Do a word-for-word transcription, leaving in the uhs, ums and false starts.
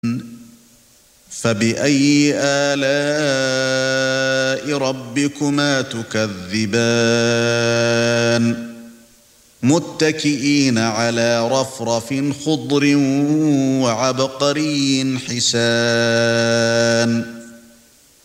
فَبِأَيِّ آلَاءِ رَبِّكُمَا تُكَذِّبَانِ مُتَّكِئِينَ عَلَى رَفْرَفٍ خُضْرٍ وَعَبْقَرِيٍّ حِسَانٍ